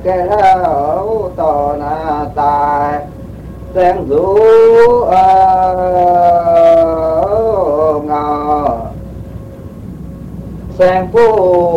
cái hậu to na tài sen rú ngò sen phu